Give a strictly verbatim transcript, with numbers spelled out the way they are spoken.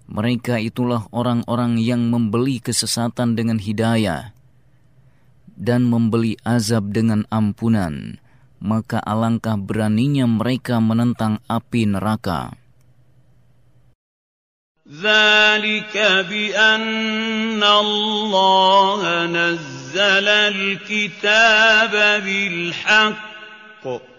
Mereka itulah orang-orang yang membeli kesesatan dengan hidayah dan membeli azab dengan ampunan. Maka alangkah beraninya mereka menentang api neraka. ذَلِكَ بِأَنَّ اللَّهَ نَزَّلَ الْكِتَابَ بِالْحَقِّ